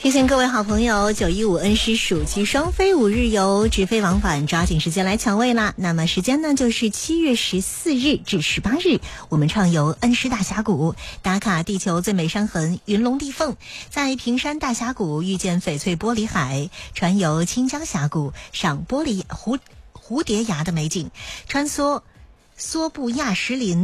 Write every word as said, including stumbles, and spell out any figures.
提醒各位好朋友，九一五恩施暑期双飞五日游直飞往返，抓紧时间来抢位啦！那么时间呢，就是七月十四日至十八日，我们畅游恩施大峡谷，打卡地球最美山痕云龙地凤，在平山大峡谷遇见翡翠玻璃海，船游清江峡谷，赏玻璃蝴蝴蝶崖的美景，穿梭梭布亚石林。